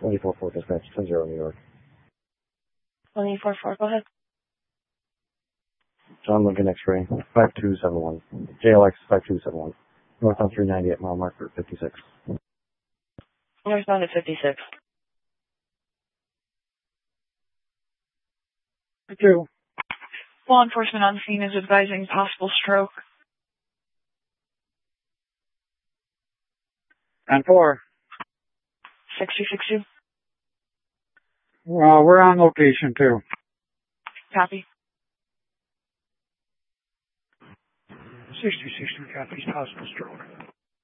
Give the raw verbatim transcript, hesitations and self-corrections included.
twenty-four four dispatch, ten zero New York. twenty-four four, go ahead. John Lincoln X-ray, five two seven one. J L X five two seven one. Northbound three ninety at mile marker fifty-six. Northbound at fifty-six. Two. Law enforcement on scene is advising possible stroke. And four. six two six two. Well, we're on location too. Copy. sixty sixty copies, possible stroke.